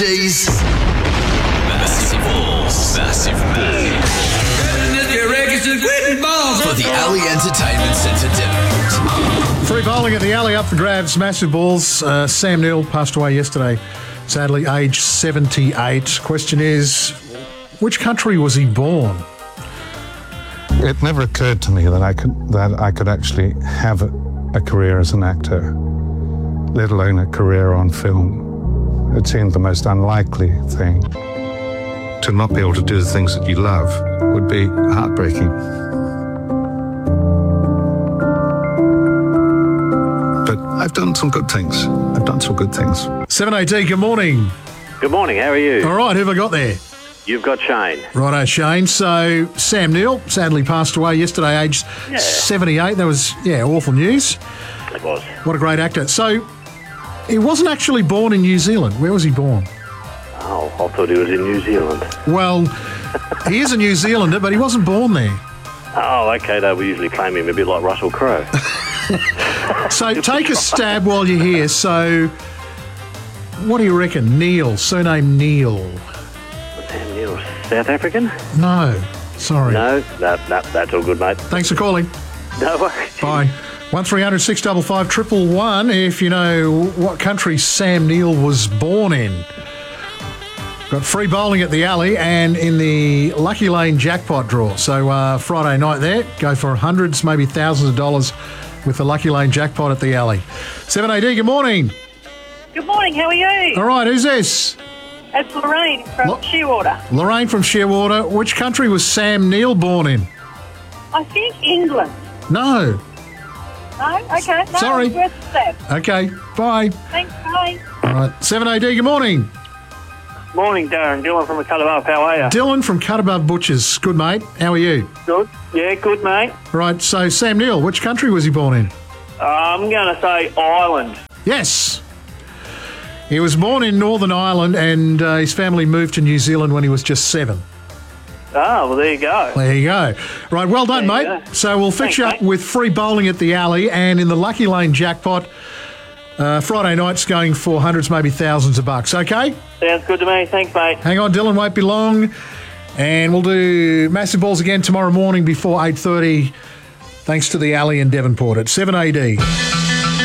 These massive balls. Massive balls. For the Alley Entertainment Centre Devon. Free bowling at the Alley up for grabs. Massive balls. Sam Neill passed away yesterday, sadly, aged 78. Question is, which country was he born? It never occurred to me that I could actually have a career as an actor, let alone a career on film. It seemed the most unlikely thing. To not be able to do the things that you love would be heartbreaking. But I've done some good things. 7AD, good morning. Good morning, how are you? All right, who have I got there? You've got Shane. Righto, Shane. So, Sam Neill sadly passed away yesterday, aged 78. That was, awful news. It was. What a great actor. So, he wasn't actually born in New Zealand. Where was he born? Oh, I thought he was in New Zealand. Well, he is a New Zealander, but he wasn't born there. Oh, okay, they will usually claim him a bit like Russell Crowe. So, take a stab while you're here. So, what do you reckon? Neil, surname Neil. Sam Neill, South African? No, sorry. No, that's all good, mate. Thanks for calling. No worries. Bye. 1300 655 111 if you know what country Sam Neill was born in. Got free bowling at the Alley and in the Lucky Lane jackpot draw. So Friday night there, go for hundreds, maybe thousands of dollars with the Lucky Lane jackpot at the Alley. 7AD, good morning. Good morning, how are you? All right, who's this? It's Lorraine from Shearwater. Lorraine from Shearwater. Which country was Sam Neill born in? I think England. No. No? Okay. No, Sorry. it's worth a step. Okay, bye. Thanks, bye. All right, 7AD, good morning. Morning, Darren. Dylan from the Cut Above. How are you? Dylan from Cut Above Butchers. Good, mate. How are you? Good. Yeah, good, mate. Right, so Sam Neill, which country was he born in? I'm going to say Ireland. Yes. He was born in Northern Ireland and his family moved to New Zealand when he was just 7. Oh, well, there you go. There you go. Right, well done, There you mate. go. So we'll fix Thanks, you up mate. with free bowling at the Alley and in the Lucky Lane jackpot. Friday night's going for hundreds, maybe thousands of bucks, okay? Sounds good to me. Thanks, mate. Hang on, Dylan, won't be long. And we'll do Massive Balls again tomorrow morning before 8:30, thanks to the Alley in Devonport at 7AD.